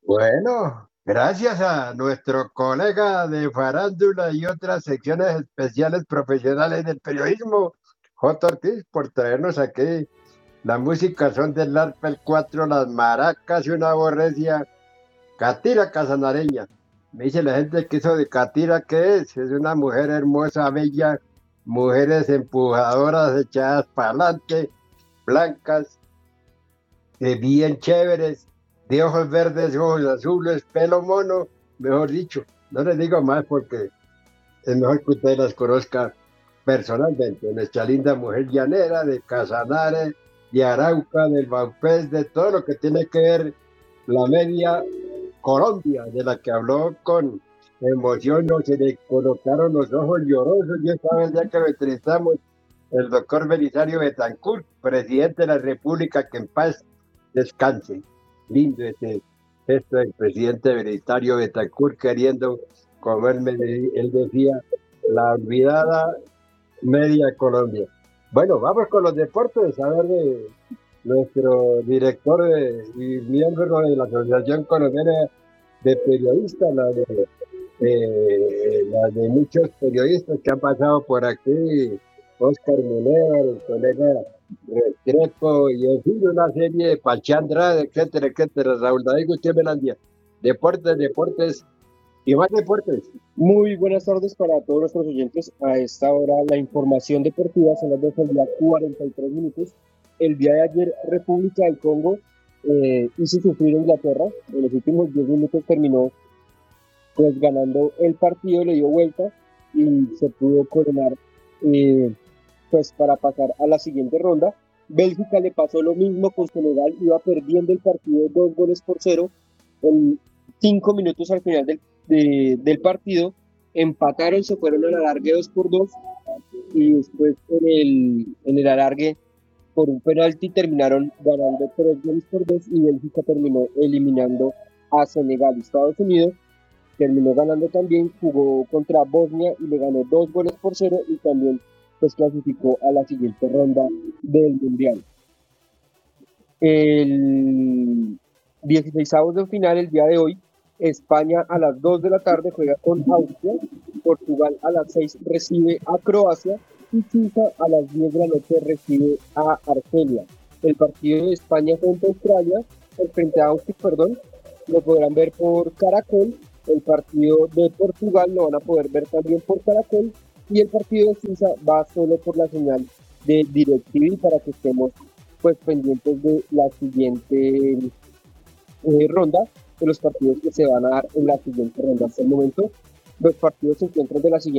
Bueno, gracias a nuestro colega de farándula y otras secciones especiales profesionales del periodismo, J. Ortiz, por traernos aquí la música son del arpa, el cuatro, las maracas y una borrecia, Catira Casanareña. Me dice la gente que eso de Catira, ¿qué es? Es una mujer hermosa, bella, mujeres empujadoras echadas para adelante, blancas, bien chéveres, de ojos verdes, ojos azules, pelo mono, mejor dicho. No les digo más porque es mejor que usted las conozca personalmente. Nuestra linda mujer llanera de Casanare, de Arauca, del Baupés, de todo lo que tiene que ver la media Colombia, de la que habló con emoción, no se le colocaron los ojos llorosos. Y esta vez ya que lo entrevistamos, el doctor Belisario Betancourt, presidente de la República, que en paz descanse. Lindo ese gesto del presidente Belisario Betancourt queriendo, como él decía, la olvidada media Colombia. Bueno, vamos con los deportes, a ver de nuestro director y miembro de la Asociación Colombiana de Periodistas, la de muchos periodistas que han pasado por aquí, Oscar Munera, el colega Restrepo, y en fin, una serie de Pachi Andrade, etcétera, etcétera, Raúl David Gutiérrez Melandia. Deportes, deportes y más deportes. Muy buenas tardes para todos nuestros oyentes. A esta hora la información deportiva son las 12 del día 43 minutos. El día de ayer República del Congo hizo sufrir a Inglaterra. En los últimos 10 minutos terminó pues ganando el partido, le dio vuelta y se pudo coronar pues para pasar a la siguiente ronda. Bélgica le pasó lo mismo con Senegal, iba perdiendo el partido 2-0 en 5 minutos al final del partido, empataron, se fueron al alargue 2-2 y después en el alargue por un penalti terminaron ganando 3-2 y Bélgica terminó eliminando a Senegal. Estados Unidos terminó ganando también, jugó contra Bosnia y le ganó 2-0 y también pues clasificó a la siguiente ronda del Mundial. El 16avos de final, el día de hoy, España a las 2 de la tarde juega con Austria, Portugal a las 6 recibe a Croacia y Suiza a las 10 de la noche recibe a Argelia. El partido de España frente a Austria, lo podrán ver por Caracol. El partido de Portugal lo van a poder ver también por Caracol y el partido de Suiza va solo por la señal de DirecTV para que estemos pues pendientes de la siguiente ronda, de los partidos que se van a dar en la siguiente ronda. Hasta el momento los partidos se encuentran de la siguiente